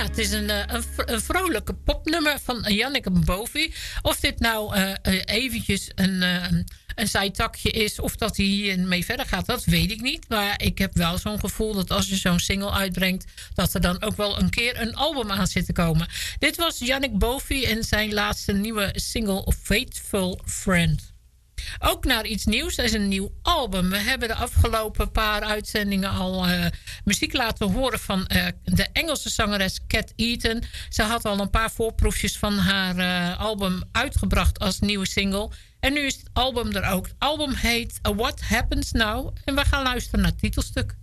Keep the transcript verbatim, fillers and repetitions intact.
Ja, het is een, eh, een, v- een vrolijke popnummer van Janneke Bovi. Of dit nou uh, uh, eventjes een, uh, een zijtakje is... of dat hij hiermee verder gaat, dat weet ik niet. Maar ik heb wel zo'n gevoel dat als je zo'n single uitbrengt... dat er dan ook wel een keer een album aan zit te komen. Dit was Janneke Bovi en zijn laatste nieuwe single Faithful Friend. Ook naar iets nieuws. Er is een nieuw album. We hebben de afgelopen paar uitzendingen al uh, muziek laten horen van uh, de Engelse zangeres Cat Eaton. Ze had al een paar voorproefjes van haar uh, album uitgebracht als nieuwe single. En nu is het album er ook. Het album heet What Happens Now. En we gaan luisteren naar het titelstuk.